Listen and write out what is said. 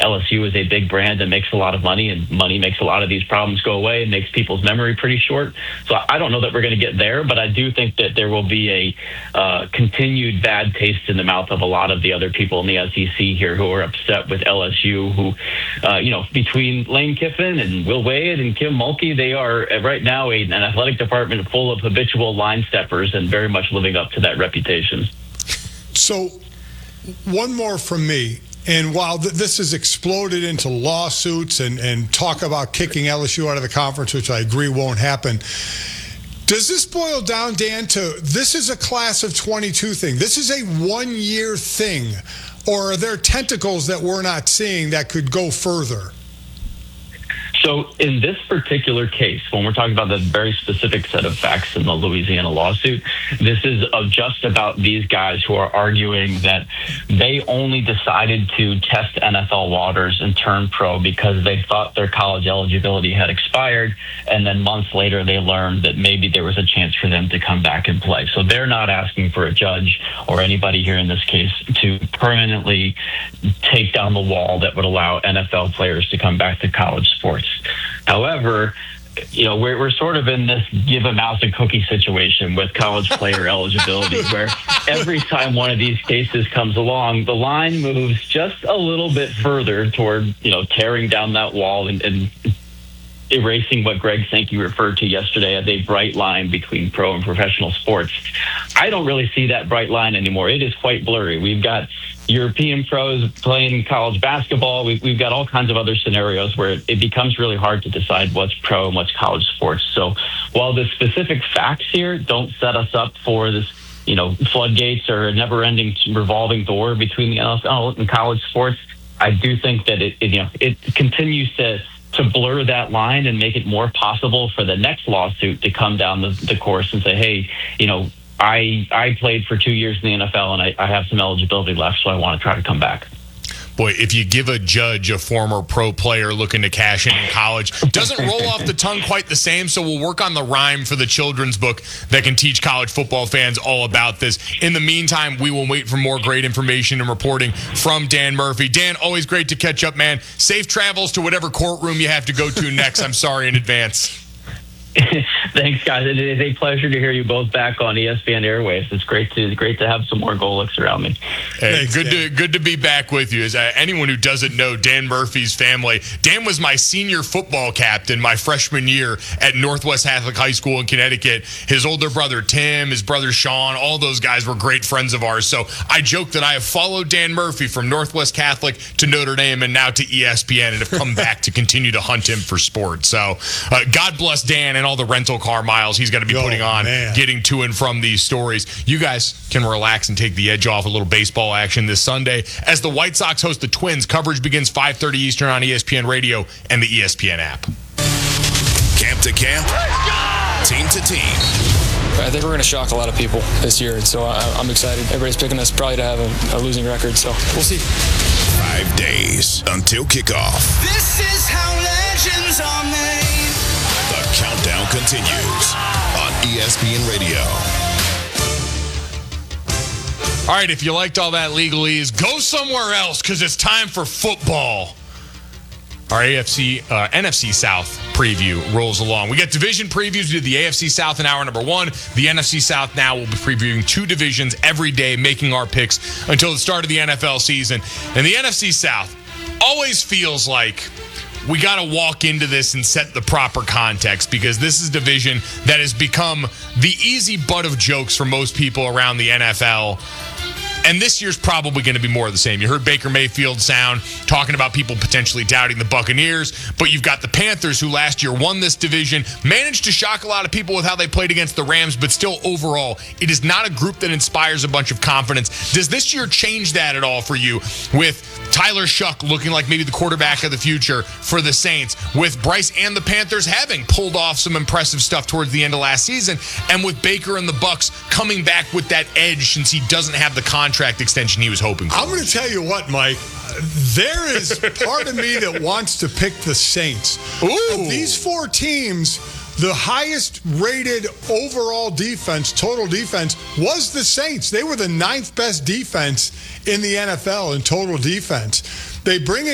LSU is a big brand that makes a lot of money, and money makes a lot of these problems go away and makes people's memory pretty short. So I don't know that we're going to get there, but I do think that there will be a continued bad taste in the mouth of a lot of the other people in the SEC here who are upset with LSU, who, between Lane Kiffin and Will Wade and Kim Mulkey, they are right now an athletic department full of habitual line steppers and very much living up to that reputation. So one more from me. And while this has exploded into lawsuits and talk about kicking LSU out of the conference, which I agree won't happen, does this boil down, Dan, to this is a class of 22 thing? This is a one-year thing? Or are there tentacles that we're not seeing that could go further? So in this particular case, when we're talking about the very specific set of facts in the Louisiana lawsuit, this is just about these guys who are arguing that they only decided to test NFL waters and turn pro because they thought their college eligibility had expired, and then months later they learned that maybe there was a chance for them to come back and play. So they're not asking for a judge or anybody here in this case to permanently take down the wall that would allow NFL players to come back to college sports. However, we're sort of in this give a mouse a cookie situation with college player eligibility, where every time one of these cases comes along, the line moves just a little bit further toward, tearing down that wall and erasing what Greg Sankey referred to yesterday as a bright line between pro and professional sports. I don't really see that bright line anymore. It is quite blurry. We've got European pros playing college basketball. We've got all kinds of other scenarios where it becomes really hard to decide what's pro and what's college sports. So while the specific facts here don't set us up for this, floodgates or a never-ending revolving door between the NFL and college sports, I do think that it continues to blur that line and make it more possible for the next lawsuit to come down the course and say, hey, I played for 2 years in the NFL and I have some eligibility left, so I want to try to come back. Boy, if you give a judge a former pro player looking to cash in college, doesn't roll off the tongue quite the same, so we'll work on the rhyme for the children's book that can teach college football fans all about this. In the meantime, we will wait for more great information and reporting from Dan Murphy. Dan, always great to catch up, man. Safe travels to whatever courtroom you have to go to next. I'm sorry in advance. Thanks, guys. It is a pleasure to hear you both back on ESPN Airwaves. It's great to have some more Golics around me. Hey, thanks, good to be back with you. As anyone who doesn't know Dan Murphy's family, Dan was my senior football captain my freshman year at Northwest Catholic High School in Connecticut. His older brother Tim, his brother Sean, all those guys were great friends of ours. So I joke that I have followed Dan Murphy from Northwest Catholic to Notre Dame and now to ESPN and have come back to continue to hunt him for sports. So God bless Dan and all the rental car miles he's got to be putting on getting to and from these stories. You guys can relax and take the edge off a little baseball action this Sunday as the White Sox host the Twins. Coverage begins 5:30 Eastern on ESPN Radio and the ESPN app. Camp to camp, team to team. I think we're going to shock a lot of people this year, so I'm excited. Everybody's picking us probably to have a losing record, so we'll see. 5 days until kickoff. This is how legends are made. The countdown continues on ESPN Radio. All right, if you liked all that legalese, go somewhere else because it's time for football. Our NFC South preview rolls along. We got division previews. We did the AFC South in hour number 1. The NFC South now will be previewing 2 divisions every day, making our picks until the start of the NFL season. And the NFC South always feels like we got to walk into this and set the proper context because this is a division that has become the easy butt of jokes for most people around the NFL. And this year's probably going to be more of the same. You heard Baker Mayfield sound talking about people potentially doubting the Buccaneers, but you've got the Panthers who last year won this division, managed to shock a lot of people with how they played against the Rams, but still overall, it is not a group that inspires a bunch of confidence. Does this year change that at all for you with Tyler Shuck looking like maybe the quarterback of the future for the Saints, with Bryce and the Panthers having pulled off some impressive stuff towards the end of last season, and with Baker and the Bucs coming back with that edge since he doesn't have the contract extension he was hoping for? I'm going to tell you what, Mike. There is part of me that wants to pick the Saints. Of these 4 teams, the highest rated overall defense, total defense, was the Saints. They were the 9th best defense in the NFL in total defense. They bring in